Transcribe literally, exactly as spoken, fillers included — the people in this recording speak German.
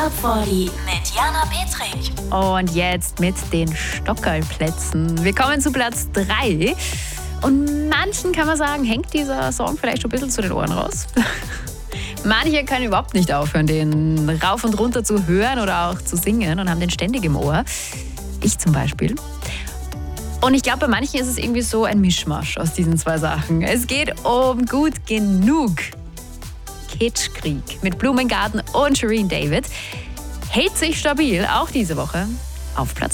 Top vierzig mit Jana Petrik. Und jetzt mit den Stockerlplätzen. Wir kommen zu Platz drei. Und manchen kann man sagen, hängt dieser Song vielleicht schon ein bisschen zu den Ohren raus. Manche können überhaupt nicht aufhören, den rauf und runter zu hören oder auch zu singen und haben den ständig im Ohr. Ich zum Beispiel. Und ich glaube, bei manchen ist es irgendwie so ein Mischmasch aus diesen zwei Sachen. Es geht um Gut genug. Kitschkrieg mit Blumengarten und Shireen David hält sich stabil, auch diese Woche, auf Platz